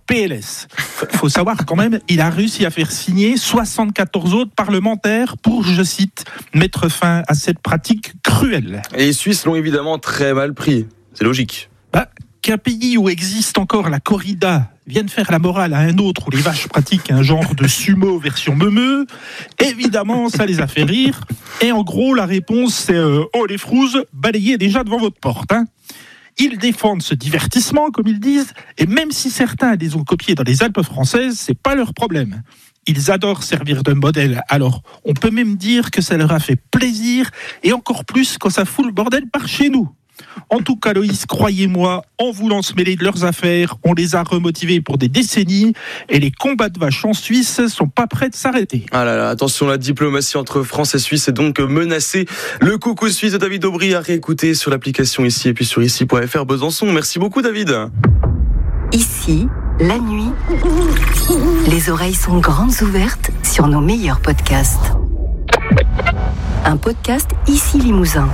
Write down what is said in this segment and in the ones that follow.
PLS. Faut savoir quand même, il a réussi à faire signer 74 autres parlementaires pour, je cite, mettre fin à cette pratique cruelle. Et les Suisses l'ont évidemment très mal pris. C'est logique. Qu'un pays où existe encore la corrida vienne faire la morale à un autre où les vaches pratiquent un genre de sumo version meumeux, évidemment, ça les a fait rire. Et en gros, la réponse, c'est oh les frouzes, balayez déjà devant votre porte. Ils défendent ce divertissement, comme ils disent, et même si certains les ont copiés dans les Alpes françaises, c'est pas leur problème. Ils adorent servir de modèle, alors on peut même dire que ça leur a fait plaisir, et encore plus quand ça fout le bordel par chez nous. En tout cas, Loïs, croyez-moi, en voulant se mêler de leurs affaires, on les a remotivés pour des décennies et les combats de vaches en Suisse sont pas prêts de s'arrêter. Ah là là, attention, la diplomatie entre France et Suisse est donc menacée. Le coucou suisse de David Aubry à réécouter sur l'application ici et puis sur ici.fr Besançon. Merci beaucoup David. Ici, la nuit, les oreilles sont grandes ouvertes sur nos meilleurs podcasts. Un podcast Ici Limousin.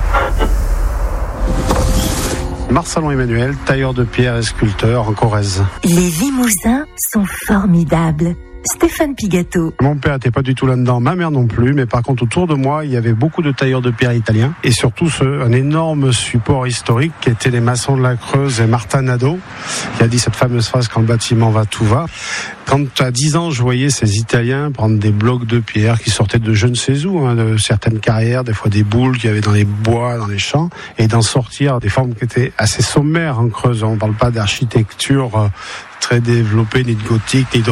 Marcelon Emmanuel, tailleur de pierre et sculpteur en Corrèze. Les Limousins sont formidables. Stéphane Pigato. Mon père n'était pas du tout là-dedans, ma mère non plus, mais par contre autour de moi, il y avait beaucoup de tailleurs de pierre italiens et surtout un énorme support historique qui était les maçons de la Creuse et Martin Nadeau, qui a dit cette fameuse phrase quand le bâtiment va, tout va. Quand à 10 ans, je voyais ces Italiens prendre des blocs de pierre qui sortaient de je ne sais où, de certaines carrières, des fois des boules qu'il y avait dans les bois, dans les champs, et d'en sortir des formes qui étaient assez sommaires en Creuse. On ne parle pas d'architecture très développée, ni de gothique, ni de...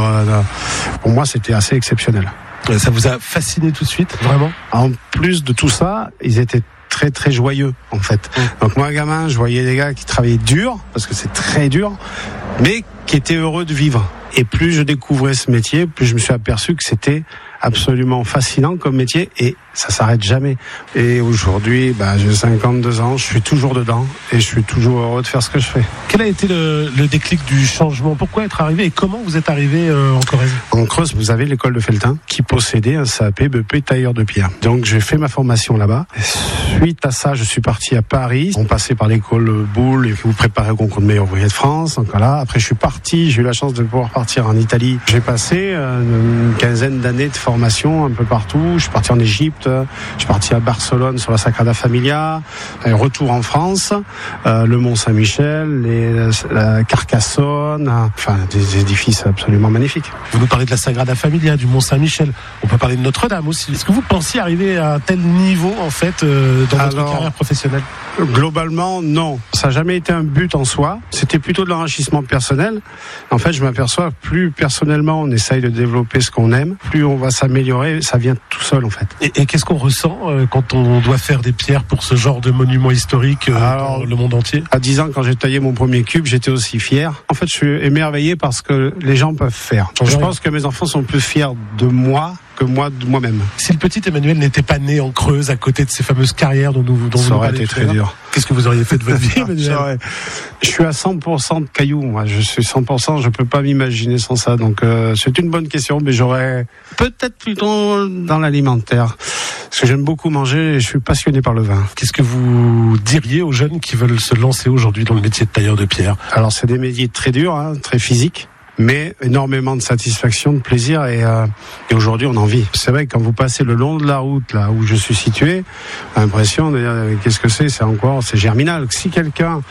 Pour moi, c'était assez exceptionnel. Ça vous a fasciné tout de suite, vraiment ? En plus de tout ça, ils étaient très très joyeux en fait. Donc moi gamin, je voyais des gars qui travaillaient dur, parce que c'est très dur, mais qui étaient heureux de vivre. Et plus je découvrais ce métier, plus je me suis aperçu que c'était absolument fascinant comme métier et ça s'arrête jamais. Et aujourd'hui, j'ai 52 ans, je suis toujours dedans et je suis toujours heureux de faire ce que je fais. Quel a été le déclic du changement ? Pourquoi être arrivé et comment vous êtes arrivé en Corrèze ? En Creuse, vous avez l'école de Felletin qui possédait un CAP BEP tailleur de pierre. Donc j'ai fait ma formation là-bas. Suite à ça, je suis parti à Paris. On passait par l'école Boulle et vous préparez au concours de meilleur ouvrier de France. Donc voilà. Après, je suis parti. J'ai eu la chance de pouvoir partir en Italie. J'ai passé une quinzaine d'années de formation un peu partout. Je suis parti en Égypte. Je suis parti à Barcelone sur la Sagrada Familia, retour en France, le Mont-Saint-Michel, la Carcassonne, enfin des édifices absolument magnifiques. Vous nous parlez de la Sagrada Familia, du Mont-Saint-Michel. On peut parler de Notre-Dame aussi. Est-ce que vous pensiez arriver à un tel niveau en fait dans votre carrière professionnelle ? Globalement, non. Ça n'a jamais été un but en soi. C'était plutôt de l'enrichissement personnel. En fait, je m'aperçois que plus personnellement on essaye de développer ce qu'on aime, plus on va s'améliorer. Ça vient tout seul en fait. Et qu'est-ce qu'on ressent quand on doit faire des pierres pour ce genre de monument historique dans le monde entier ? À 10 ans, quand j'ai taillé mon premier cube, j'étais aussi fier. En fait, je suis émerveillé parce que les gens peuvent faire. Je pense que mes enfants sont plus fiers de moi que moi de moi-même. Si le petit Emmanuel n'était pas né en Creuse à côté de ces fameuses carrières dont vous ça aurait été très dur. Qu'est-ce que vous auriez fait de votre vie, Emmanuel ? Je suis à 100% de cailloux, moi. Je suis 100%, je peux pas m'imaginer sans ça. Donc c'est une bonne question, mais j'aurais peut-être plutôt dans l'alimentaire. Parce que j'aime beaucoup manger et je suis passionné par le vin. Qu'est-ce que vous diriez aux jeunes qui veulent se lancer aujourd'hui dans le métier de tailleur de pierre ? Alors c'est des métiers très durs, très physiques, mais énormément de satisfaction, de plaisir et aujourd'hui on en vit. C'est vrai que quand vous passez le long de la route là où je suis situé, l'impression de dire qu'est-ce que c'est germinal. Si quelqu'un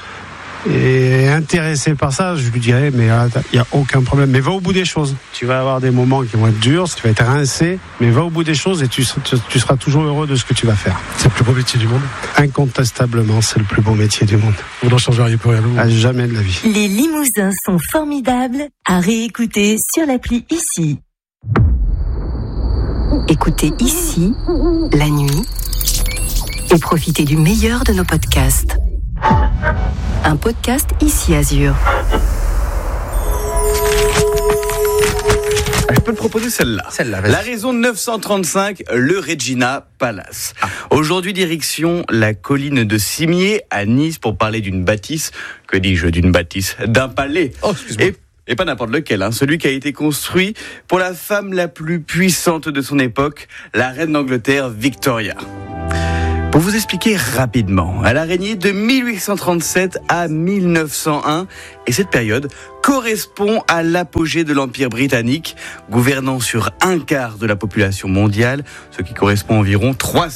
est intéressé par ça, je lui dirais mais il y a aucun problème. Mais va au bout des choses. Tu vas avoir des moments qui vont être durs, tu vas être rincé, mais va au bout des choses et tu seras toujours heureux de ce que tu vas faire. C'est le plus beau métier du monde ? Incontestablement, c'est le plus beau métier du monde. Vous n'en changeriez pour rien ? Jamais de la vie. Les Limousins sont formidables à réécouter sur l'appli Ici. Écoutez Ici, la nuit, et profitez du meilleur de nos podcasts. Un podcast Ici Azur. Je peux te proposer celle-là. La raison 935, le Regina Palace. Aujourd'hui, direction la colline de Cimier à Nice pour parler d'une bâtisse. Que dis-je, d'une bâtisse ? D'un palais. Oh, excuse-moi. Et pas n'importe lequel, celui qui a été construit pour la femme la plus puissante de son époque, la reine d'Angleterre Victoria. Pour vous expliquer rapidement, elle a régné de 1837 à 1901 et cette période correspond à l'apogée de l'Empire britannique, gouvernant sur un quart de la population mondiale, ce qui correspond à environ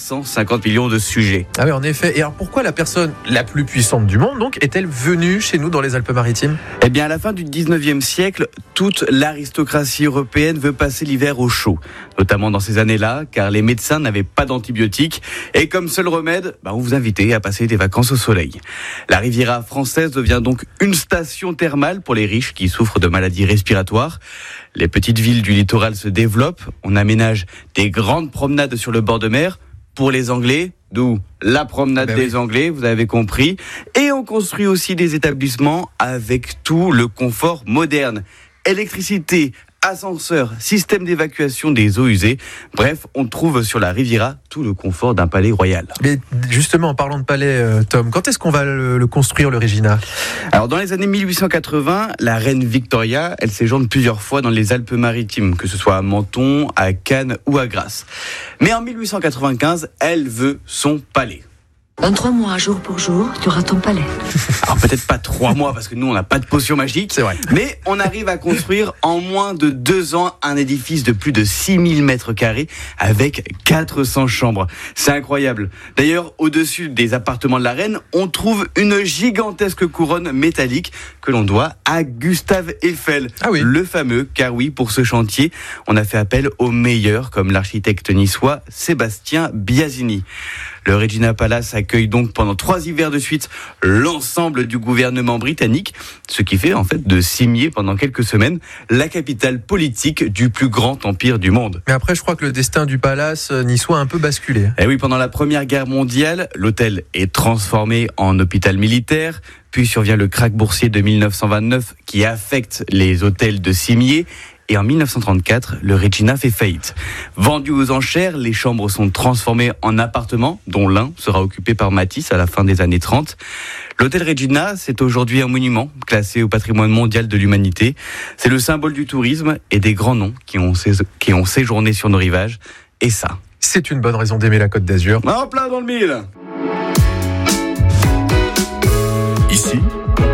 350 millions de sujets. Ah oui, en effet. Et alors pourquoi la personne la plus puissante du monde donc est-elle venue chez nous dans les Alpes-Maritimes ? Eh bien, à la fin du 19e siècle, toute l'aristocratie européenne veut passer l'hiver au chaud, notamment dans ces années-là, car les médecins n'avaient pas d'antibiotiques et comme seul remède, on vous invitait à passer des vacances au soleil. La Riviera française devient donc une station thermale pour les riches qui souffrent de maladies respiratoires. Les petites villes du littoral se développent, on aménage des grandes promenades sur le bord de mer pour les Anglais, d'où la promenade des Anglais, vous avez compris. Et on construit aussi des établissements avec tout le confort moderne. Électricité, ascenseur, système d'évacuation des eaux usées. Bref, on trouve sur la Riviera tout le confort d'un palais royal. Mais justement, en parlant de palais, Tom, quand est-ce qu'on va le construire, le Regina ? Alors, dans les années 1880, la reine Victoria, elle séjourne plusieurs fois dans les Alpes-Maritimes, que ce soit à Menton, à Cannes ou à Grasse. Mais en 1895, elle veut son palais. Dans 3 mois, jour pour jour, tu auras ton palais. Alors peut-être pas 3 mois parce que nous on n'a pas de potion magique. C'est vrai. Mais on arrive à construire en moins de 2 ans un édifice de plus de 6000 mètres carrés avec 400 chambres. C'est incroyable. D'ailleurs, au-dessus des appartements de la reine, on trouve une gigantesque couronne métallique que l'on doit à Gustave Eiffel. Ah oui. Le fameux, car oui, pour ce chantier, on a fait appel aux meilleurs comme l'architecte niçois Sébastien Biasini. Le Regina Palace accueille donc pendant 3 hivers de suite l'ensemble du gouvernement britannique, ce qui fait en fait de Cimiez pendant quelques semaines la capitale politique du plus grand empire du monde. Mais après, je crois que le destin du palace niçois a un peu basculé. Et oui, pendant la Première Guerre mondiale, l'hôtel est transformé en hôpital militaire, puis survient le krach boursier de 1929 qui affecte les hôtels de Cimiez. Et en 1934, le Regina fait faillite. Vendu aux enchères, les chambres sont transformées en appartements, dont l'un sera occupé par Matisse à la fin des années 30. L'hôtel Regina, c'est aujourd'hui un monument classé au patrimoine mondial de l'humanité. C'est le symbole du tourisme et des grands noms qui ont séjourné sur nos rivages. Et ça, c'est une bonne raison d'aimer la Côte d'Azur. En plein dans le mille. Ici,